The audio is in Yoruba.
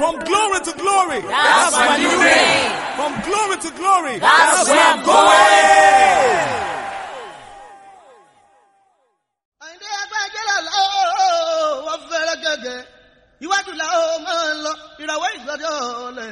From glory to glory. That's when you reign. From glory to glory. That's where I'm going. Iwájú la ó máa ń lọ, ìràwọ̀ ìgbàjọ́ lẹ̀.